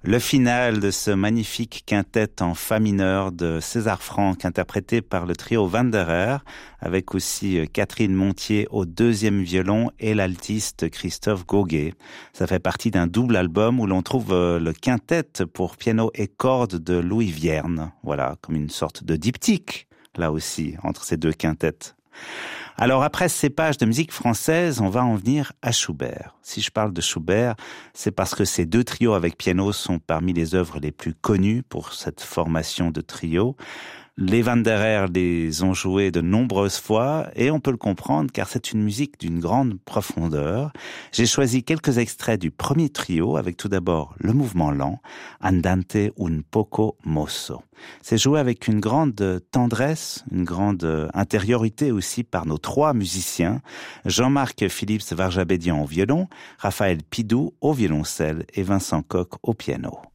Le final de ce magnifique quintet en fa mineur de César Franck, interprété par le trio Wanderer, avec aussi Catherine Montier au deuxième violon et l'altiste Christophe Gauguet. Ça fait partie d'un double album où l'on trouve le quintet pour piano et cordes de Louis Vierne. Voilà, comme une sorte de diptyque, là aussi, entre ces deux quintettes. Alors après ces pages de musique française, on va en venir à Schubert. Si je parle de Schubert, c'est parce que ces deux trios avec piano sont parmi les œuvres les plus connues pour cette formation de trio. Les Wanderer les ont joués de nombreuses fois et on peut le comprendre car c'est une musique d'une grande profondeur. J'ai choisi quelques extraits du premier trio avec tout d'abord le mouvement lent, Andante un poco mosso. C'est joué avec une grande tendresse, une grande intériorité aussi par nos trois musiciens, Jean-Marc Philips Varjabédian au violon, Raphaël Pidou au violoncelle et Vincent Koch au piano.